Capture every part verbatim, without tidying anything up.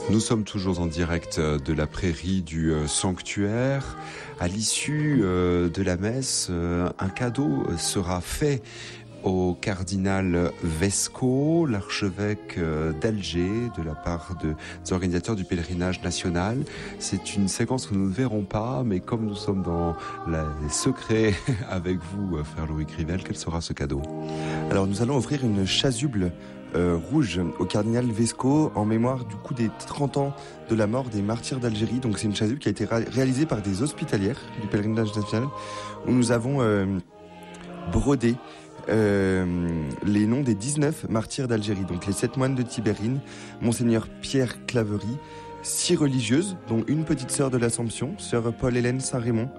Nous sommes toujours en direct de la prairie du sanctuaire. À l'issue de la messe, un cadeau sera fait au cardinal Vesco, l'archevêque d'Alger, de la part de, des organisateurs du pèlerinage national. C'est une séquence que nous ne verrons pas, mais comme nous sommes dans la, les secrets avec vous, frère Louis Crivel, quel sera ce cadeau? Alors nous allons offrir une chasuble euh, rouge au cardinal Vesco en mémoire du coup des trente ans de la mort des martyrs d'Algérie. Donc c'est une chasuble qui a été ré- réalisée par des hospitalières du pèlerinage national, où nous avons euh, brodé Euh, les noms des dix-neuf martyrs d'Algérie, donc les sept moines de Tibérine, Monseigneur Pierre Claverie, six religieuses, dont une petite sœur de l'Assomption, sœur Paul-Hélène Saint-Raymond,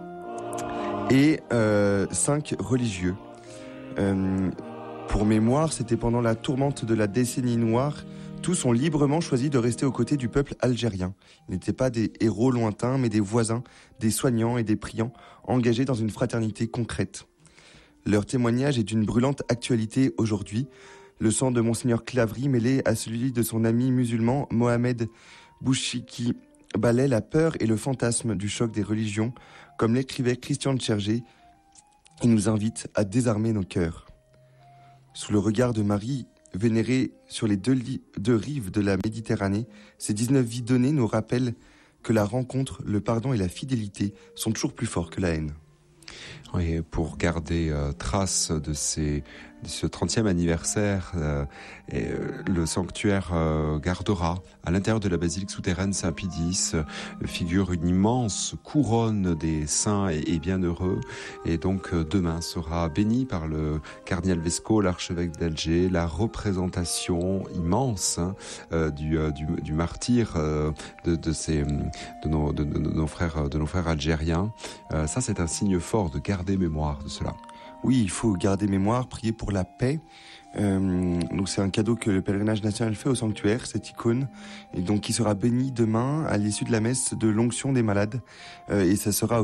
et euh, cinq religieux. Euh, pour mémoire, c'était pendant la tourmente de la décennie noire. Tous ont librement choisi de rester aux côtés du peuple algérien. Ils n'étaient pas des héros lointains, mais des voisins, des soignants et des priants, engagés dans une fraternité concrète. Leur témoignage est d'une brûlante actualité aujourd'hui. Le sang de Monseigneur Claverie mêlé à celui de son ami musulman Mohamed Bouchiki balaie la peur et le fantasme du choc des religions, comme l'écrivait Christian Tchergé. Il nous invite à désarmer nos cœurs. Sous le regard de Marie, vénérée sur les deux, li- deux rives de la Méditerranée, ces dix-neuf vies données nous rappellent que la rencontre, le pardon et la fidélité sont toujours plus forts que la haine. Oui, pour garder euh, trace de, ces, de ce trentième anniversaire, euh, et, euh, le sanctuaire euh, gardera à l'intérieur de la basilique souterraine Saint-Pidis euh, figure une immense couronne des saints et, et bienheureux. Et donc euh, demain sera béni par le cardinal Vesco, l'archevêque d'Alger, la représentation immense hein, euh, du, euh, du, du martyr euh, de, de, ces, de, nos, de, de, de nos frères, de nos frères algériens. Euh, ça, c'est un signe fort de garder mémoire de cela. Oui, il faut garder mémoire, prier pour la paix. Euh, donc c'est un cadeau que le pèlerinage national fait au sanctuaire, cette icône, et donc qui sera bénie demain à l'issue de la messe de l'onction des malades. Euh, et ça sera